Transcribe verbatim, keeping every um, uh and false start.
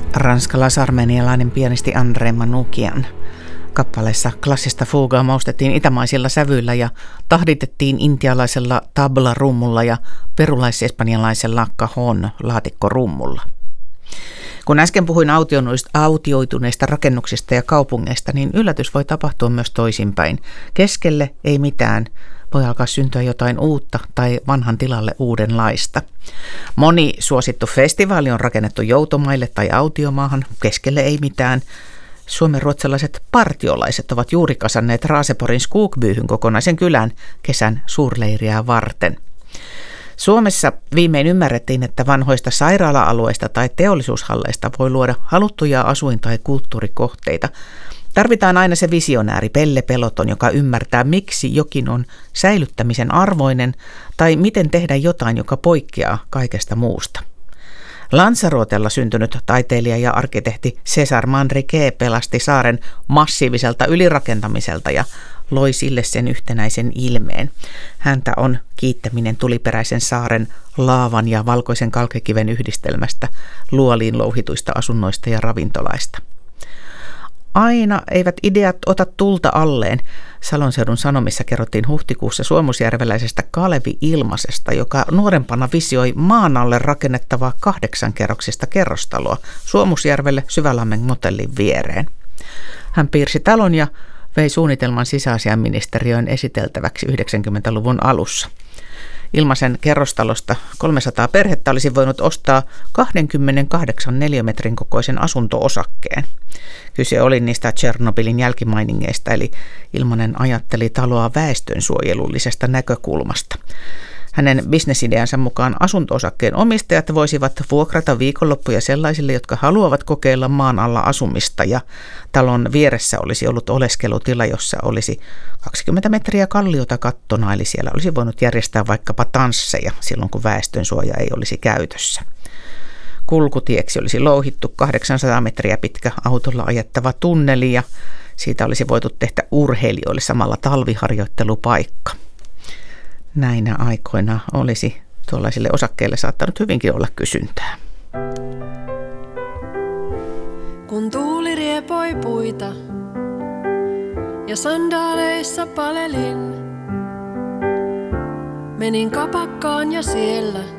Ranskalais-armenialainen pianisti André Manoukian. Kappaleessa klassista fuugaa maustettiin itämaisilla sävyillä ja tahditettiin intialaisella tabla-rummulla ja perulais-espanjalaisella cajon laatikkorummulla. Kun äsken puhuin autioituneista rakennuksista ja kaupungeista, niin yllätys voi tapahtua myös toisinpäin. Keskelle ei mitään. Voi alkaa syntyä jotain uutta tai vanhan tilalle uudenlaista. Moni suosittu festivaali on rakennettu joutomaille tai autiomaahan. Keskelle ei mitään. Suomenruotsalaiset partiolaiset ovat juuri kasanneet Raaseporin Skogbyhyn kokonaisen kylän kesän suurleiriä varten. Suomessa viimein ymmärrettiin, että vanhoista sairaala-alueista tai teollisuushalleista voi luoda haluttuja asuin- tai kulttuurikohteita. Tarvitaan aina se visionääri Pelle Peloton, joka ymmärtää, miksi jokin on säilyttämisen arvoinen tai miten tehdä jotain, joka poikkeaa kaikesta muusta. Lanzarotella syntynyt taiteilija ja arkkitehti César Manrique pelasti saaren massiiviselta ylirakentamiselta ja loi sille sen yhtenäisen ilmeen. Häntä on kiittäminen tuliperäisen saaren laavan ja valkoisen kalkkikiven yhdistelmästä, luoliin louhituista asunnoista ja ravintolaista. Aina eivät ideat ota tulta alleen. Salon Seudun Sanomissa kerrottiin huhtikuussa suomusjärveläisestä Kalevi Ilmasesta, joka nuorempana visioi maan alle rakennettavaa kahdeksankerroksista kerrostaloa Suomusjärvelle Syvälammen motellin viereen. Hän piirsi talon ja vei suunnitelman sisäasiainministeriöön esiteltäväksi yhdeksänkymmentäluvun alussa. Ilmasen kerrostalosta kolmesataa perhettä olisi voinut ostaa kaksikymmentäkahdeksan neliömetrin kokoisen asunto-osakkeen. Kyse oli niistä Tšernobylin jälkimainingeista, eli Ilmanen ajatteli taloa väestönsuojelullisesta näkökulmasta. Hänen bisnesideansa mukaan asunto-osakkeen omistajat voisivat vuokrata viikonloppuja sellaisille, jotka haluavat kokeilla maan alla asumista, ja talon vieressä olisi ollut oleskelutila, jossa olisi kaksikymmentä metriä kalliota kattona, eli siellä olisi voinut järjestää vaikkapa tansseja silloin, kun väestönsuoja ei olisi käytössä. Kulkutieksi olisi louhittu kahdeksansataa metriä pitkä autolla ajettava tunneli, ja siitä olisi voitu tehdä urheilijoille samalla talviharjoittelupaikka. Näinä aikoina olisi tuollaisille osakkeille saattanut hyvinkin olla kysyntää. Kun tuuli riepoi puita ja sandaaleissa palelin, menin kapakkaan ja siellä